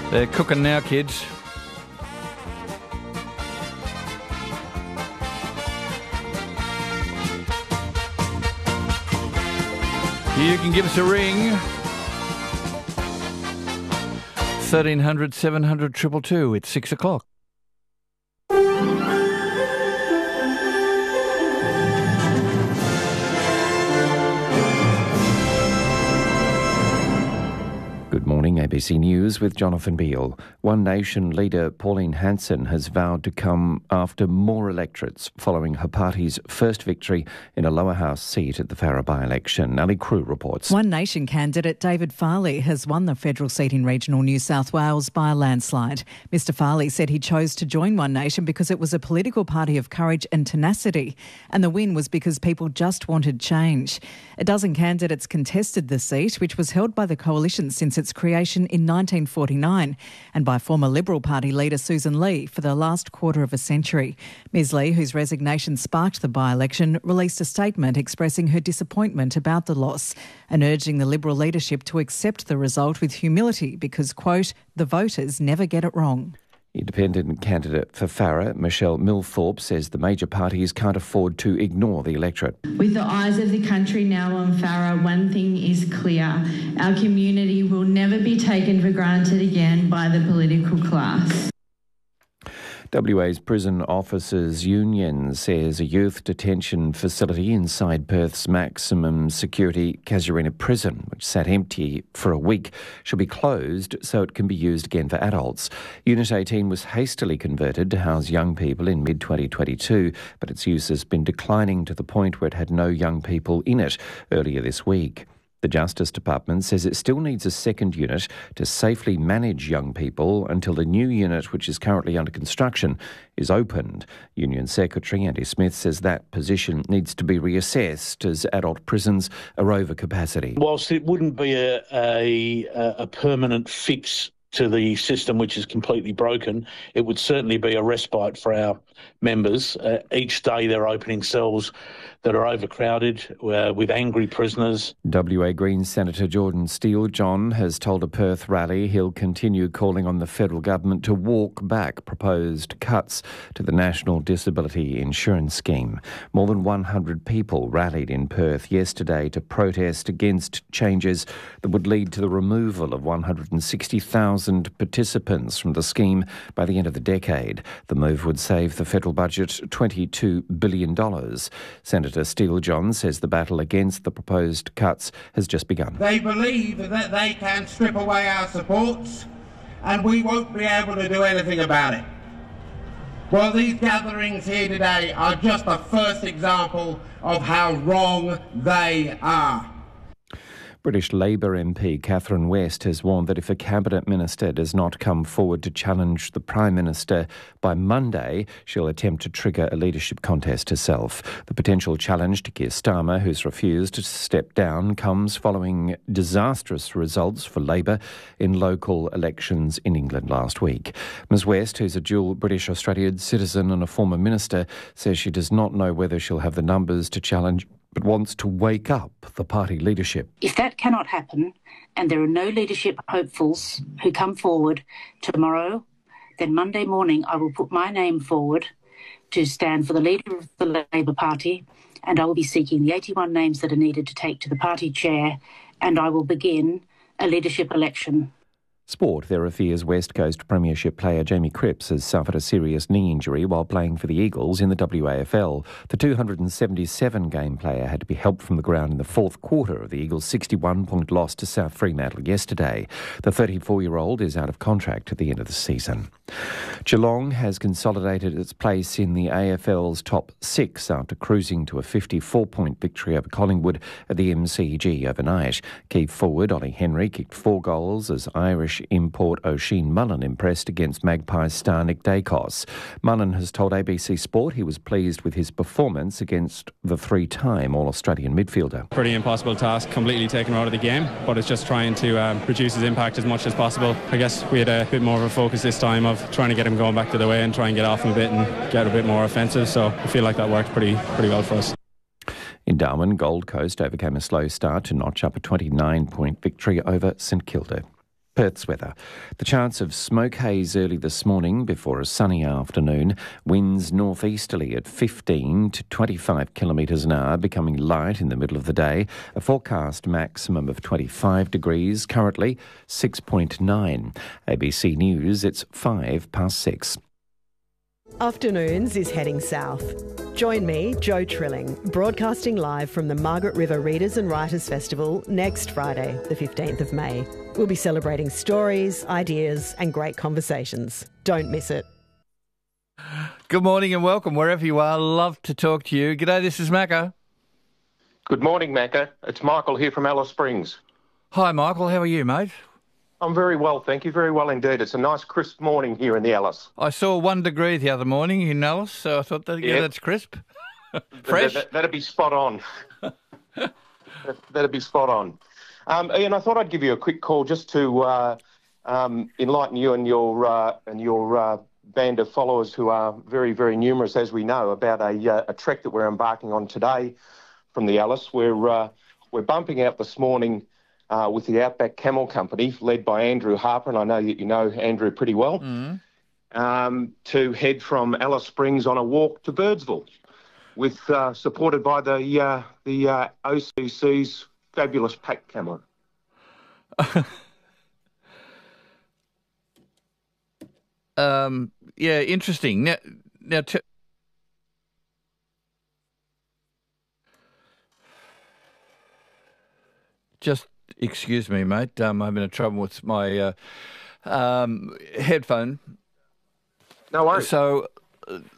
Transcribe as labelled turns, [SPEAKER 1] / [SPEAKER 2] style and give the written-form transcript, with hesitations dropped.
[SPEAKER 1] They're cooking now, kids. You can give us a ring. 1300 700 222. It's 6 o'clock.
[SPEAKER 2] Good morning, ABC News with Jonathan Beale. One Nation leader Pauline Hanson has vowed to come after more electorates following her party's first victory in a lower house seat at the Farrer by-election. Ali Crew reports.
[SPEAKER 3] One Nation candidate David Farley has won the federal seat in regional New South Wales by a landslide. Mr Farley said he chose to join One Nation because it was a political party of courage and tenacity, and the win was because people just wanted change. A dozen candidates contested the seat, which was held by the coalition since its creation in 1949 and by former Liberal Party leader Susan Lee for the last quarter of a century. Ms Lee, whose resignation sparked the by-election, released a statement expressing her disappointment about the loss and urging the Liberal leadership to accept the result with humility because, quote, the voters never get it wrong.
[SPEAKER 2] Independent candidate for Farrer, Michelle Millthorpe, says the major parties can't afford to ignore the electorate.
[SPEAKER 4] With the eyes of the country now on Farrer, one thing is clear. Our community will never be taken for granted again by the political class.
[SPEAKER 2] WA's Prison Officers Union says a youth detention facility inside Perth's maximum security Casuarina prison, which sat empty for a week, should be closed so it can be used again for adults. Unit 18 was hastily converted to house young people in mid-2022, but its use has been declining to the point where it had no young people in it earlier this week. The Justice Department says it still needs a second unit to safely manage young people until the new unit, which is currently under construction, is opened. Union Secretary Andy Smith says that position needs to be reassessed as adult prisons are over capacity.
[SPEAKER 5] Whilst it wouldn't be a permanent fix to the system, which is completely broken, it would certainly be a respite for our members. Each day they're opening cells that are overcrowded with angry prisoners.
[SPEAKER 2] WA Greens Senator Jordan Steele-John has told a Perth rally he'll continue calling on the federal government to walk back proposed cuts to the National Disability Insurance Scheme. More than 100 people rallied in Perth yesterday to protest against changes that would lead to the removal of 160,000 participants from the scheme by the end of the decade. The move would save the federal budget $22 billion. Senator Steele-John says the battle against the proposed cuts has just begun.
[SPEAKER 6] They believe that they can strip away our supports and we won't be able to do anything about it. Well, these gatherings here today are just the first example of how wrong they are.
[SPEAKER 2] British Labour MP Catherine West has warned that if a Cabinet Minister does not come forward to challenge the Prime Minister by Monday, she'll attempt to trigger a leadership contest herself. The potential challenge to Keir Starmer, who's refused to step down, comes following disastrous results for Labour in local elections in England last week. Ms West, who's a dual British-Australian citizen and a former minister, says she does not know whether she'll have the numbers to challenge but wants to wake up the party leadership.
[SPEAKER 7] If that cannot happen and there are no leadership hopefuls who come forward tomorrow, then Monday morning I will put my name forward to stand for the leader of the Labor Party, and I will be seeking the 81 names that are needed to take to the party chair, and I will begin a leadership election.
[SPEAKER 2] Sport. There are fears West Coast Premiership player Jamie Cripps has suffered a serious knee injury while playing for the Eagles in the WAFL. The 277-game player had to be helped from the ground in the fourth quarter of the Eagles' 61-point loss to South Fremantle yesterday. The 34-year-old is out of contract at the end of the season. Geelong has consolidated its place in the AFL's top six after cruising to a 54-point victory over Collingwood at the MCG overnight. Key forward Ollie Henry kicked 4 goals as Irish import Oisin Mullen impressed against Magpies star Nick Dacos. Mullen has told ABC Sport he was pleased with his performance against the 3-time All-Australian midfielder.
[SPEAKER 8] Pretty impossible task, completely taken out of the game, but it's just trying to reduce his impact as much as possible. I guess we had a bit more of a focus this time of trying to get him going back to the way and try and get off him a bit and get a bit more offensive, so I feel like that worked pretty well for us.
[SPEAKER 2] In Darwin, Gold Coast overcame a slow start to notch up a 29-point victory over St Kilda. Perth's weather. The chance of smoke haze early this morning before a sunny afternoon. Winds northeasterly at 15 to 25 kilometres an hour, becoming light in the middle of the day. A forecast maximum of 25 degrees, currently 6.9. ABC News, it's 6:05.
[SPEAKER 9] Afternoons is heading south. Join me, Jo Trilling, broadcasting live from the Margaret River Readers and Writers Festival next Friday, the 15th of May. We'll be celebrating stories, ideas and great conversations. Don't miss it.
[SPEAKER 1] Good morning and welcome wherever you are. Love to talk to you. G'day, this is Macca.
[SPEAKER 10] Good morning, Macca. It's Michael here from Alice Springs.
[SPEAKER 1] Hi, Michael. How are you, mate?
[SPEAKER 10] I'm very well, thank you. Very well indeed. It's a nice crisp morning here in the Alice.
[SPEAKER 1] I saw 1 degree the other morning in Alice, so I thought that's crisp. Fresh.
[SPEAKER 10] That'd be spot on. That'd be spot on. Ian, I thought I'd give you a quick call just to enlighten you and your band of followers who are very, very numerous, as we know, about a trek that we're embarking on today from the Alice. We're bumping out this morning with the Outback Camel Company, led by Andrew Harper, and I know that you know Andrew pretty well, to head from Alice Springs on a walk to Birdsville, with supported by the OCC's fabulous pack camera.
[SPEAKER 1] Yeah, interesting. Now just excuse me, mate. I'm having a trouble with my headphone.
[SPEAKER 10] No worries.
[SPEAKER 1] So